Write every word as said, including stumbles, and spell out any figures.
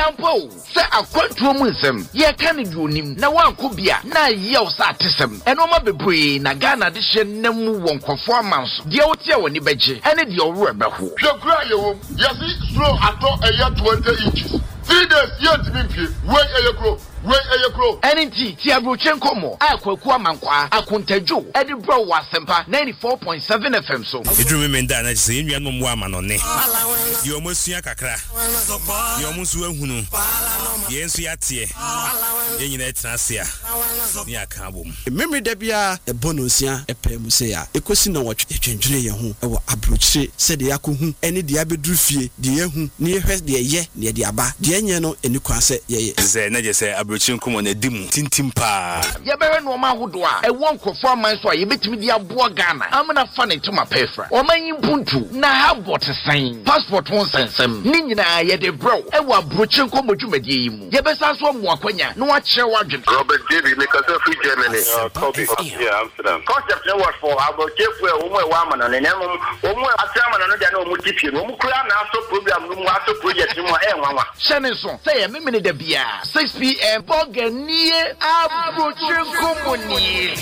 Yampo, say a quantum ye can you nim, na one could be a na yell satism, and no matter brain, a gun addition, no one conformance, the old yellow nibeji, and it your rubber who. Your cry, yes, slow at all a year twenty inches. Three days, yet me, wait a year grow. Wait a grow. Any tea, Tiabrochenko mo, I quote Quamankwa, I Kuntejo, Edinburgh was Sempa ninety-four point seven F M. So, if you remember that, I say, you are no woman on it. You almost see a cacra. You almost will who. Yes, we are here. You need Tracia. Near Kabum. Memory debia, a bonusia, a pemusea, a question of what you change your home, or approach, said the Yaku, any diabedrufie, the Yahu, near her, the ye, near the Abba, the Anyano, and you can say, ye, say, Abruchin come on a dim, tintimpa. Yaberan woman who do I won't conform my soy, you bet me the Abuagana. I'm not funny to my pefra. Or my impuntu, na have what a sign. Passport won't send some. Nina, yet a bro, and what Bruchin come to medium. Yabesas one more quenya, no watch your wagon. Robert David, make us a free Germany. Yeah, Amsterdam. Concept no what for about Jeff, a woman, and an animal, or more a salmon, and another multitude. Umukuran also program, also project, you are Shannon, say a minute of beer, six p m. Bogania Abruchin Company.